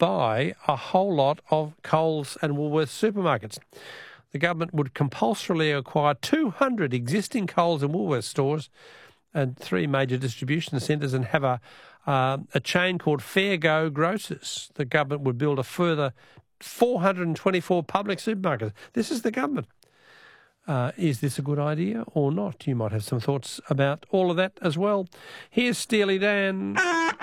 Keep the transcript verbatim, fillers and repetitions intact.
buy a whole lot of Coles and Woolworths supermarkets. The government would compulsorily acquire two hundred existing Coles and Woolworths stores and three major distribution centres and have a uh, a chain called Fair Go Grocers. The government would build a further four hundred twenty-four public supermarkets. This is the government. Uh, is this a good idea or not? You might have some thoughts about all of that as well. Here's Steely Dan.